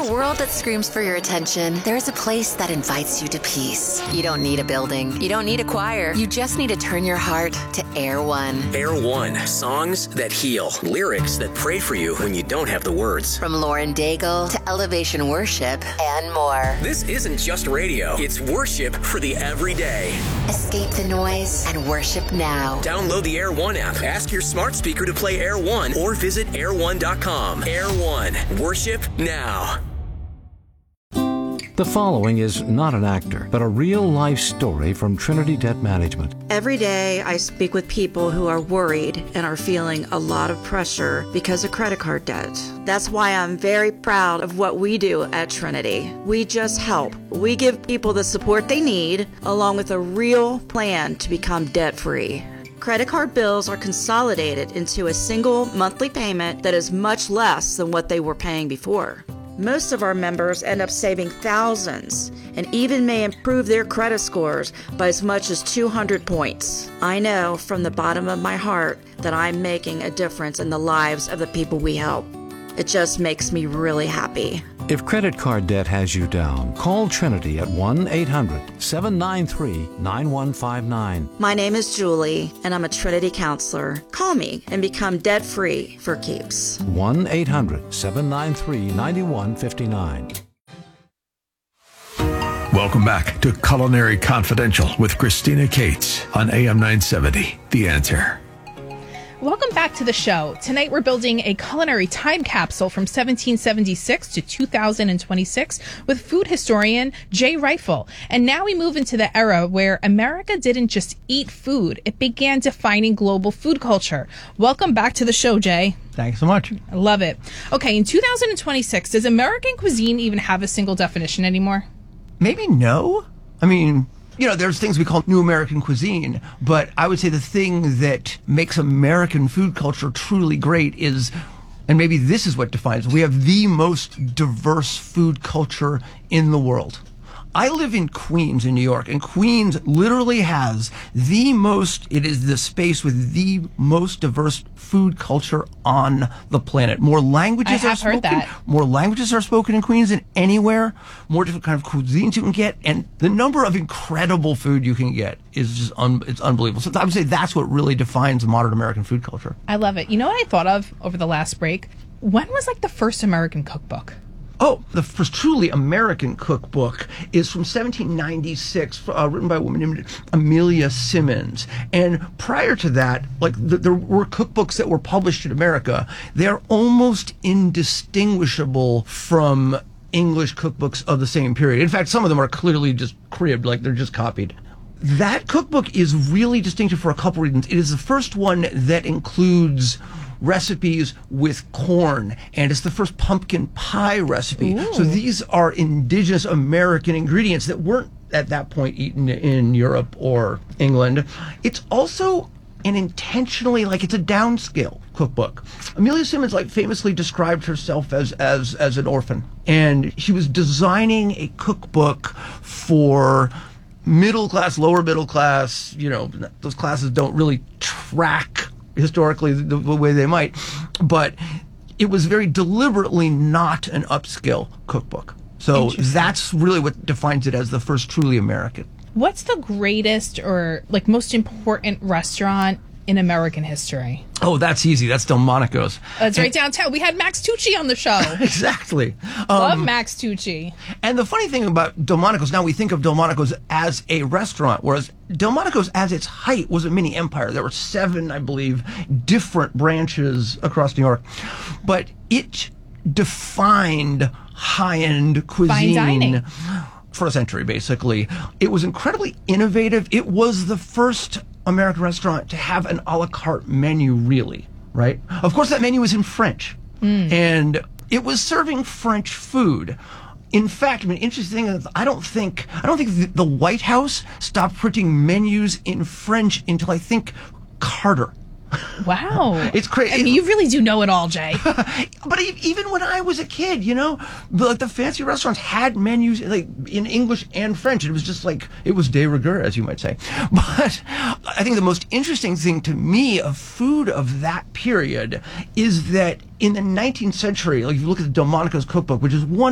a world that screams for your attention, there's a place that invites you to peace. You don't need a building. You don't need a choir. You just need to turn your heart to Air One. Air One. Songs that heal. Lyrics that pray for you when you don't have the words. From Lauren Daigle to Elevation Worship and more. This isn't just radio. It's worship for the everyday. Escape the noise and worship now. Download the Air One app. Ask your smart speaker to play Air One or visit air1.com. Air One. Worship now. The following is not an actor, but a real-life story from Trinity Debt Management. Every day I speak with people who are worried and are feeling a lot of pressure because of credit card debt. That's why I'm very proud of what we do at Trinity. We just help. We give people the support they need, along with a real plan to become debt-free. Credit card bills are consolidated into a single monthly payment that is much less than what they were paying before. Most of our members end up saving thousands and even may improve their credit scores by as much as 200 points. I know from the bottom of my heart that I'm making a difference in the lives of the people we help. It just makes me really happy. If credit card debt has you down, call Trinity at 1-800-793-9159. My name is Julie, and I'm a Trinity counselor. Call me and become debt-free for keeps. 1-800-793-9159. Welcome back to Culinary Confidential with Christina Cates on AM 970, The Answer. Welcome back to the show. Tonight we're building a culinary time capsule from 1776 to 2026 with food historian Jay Reifel. And now we move into the era where America didn't just eat food, it began defining global food culture. Welcome back to the show, Jay. Thanks so much. I love it. Okay, in 2026, does American cuisine even have a single definition anymore? Maybe no. I mean, you know, there's things we call New American cuisine, but I would say the thing that makes American food culture truly great is, and maybe this is what defines, we have the most diverse food culture in the world. I live in Queens in New York, and Queens literally has it is the space with the most diverse food culture on the planet. More languages are spoken in Queens than anywhere. More different kind of cuisines you can get, and the number of incredible food you can get is just it's unbelievable. So I would say that's what really defines modern American food culture. I love it. You know what I thought of over the last break? When was like the first American cookbook? Oh, the first truly American cookbook is from 1796, written by a woman named Amelia Simmons. And prior to that, there were cookbooks that were published in America. They're almost indistinguishable from English cookbooks of the same period. In fact, some of them are clearly just cribbed, like they're just copied. That cookbook is really distinctive for a couple reasons. It is the first one that includes recipes with corn, and it's the first pumpkin pie recipe. Ooh. So these are indigenous American ingredients that weren't at that point eaten in Europe or England. It's also an intentionally, it's a downscale cookbook. Amelia Simmons famously described herself as an orphan, and she was designing a cookbook for middle class, lower middle class. You know, those classes don't really track historically the way they might, but it was very deliberately not an upscale cookbook. So that's really what defines it as the first truly American. What's the greatest or most important restaurant in American history? Oh, that's easy. That's Delmonico's. It's right downtown. We had Max Tucci on the show. Exactly. Love Max Tucci. And the funny thing about Delmonico's, now we think of Delmonico's as a restaurant, whereas Delmonico's at its height was a mini empire. There were 7, I believe, different branches across New York. But it defined high-end cuisine. Fine dining. For a century, basically. It was incredibly innovative. It was the first American restaurant to have an a la carte menu, really, right? Of course, that menu was in French, and it was serving French food. In fact, interesting thing is I don't think the White House stopped printing menus in French until I think Carter. Wow. It's crazy. I mean, you really do know it all, Jay. But even when I was a kid, the fancy restaurants had menus in English and French. It was just it was de rigueur, as you might say. But I think the most interesting thing to me of food of that period is that in the 19th century, if you look at the Delmonico's cookbook, which is one